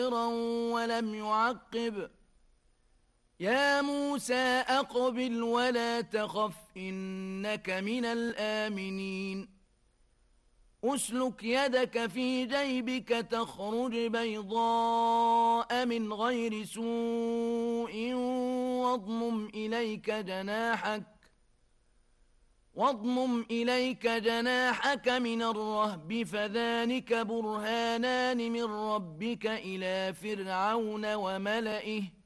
ولم يعقب يا موسى أقبل ولا تخف إنك من الآمنين أسلك يدك في جيبك تخرج بيضاء من غير سوء واضمم إليك جناحك من الرهب فذلك برهانان من ربك إلى فرعون وملئه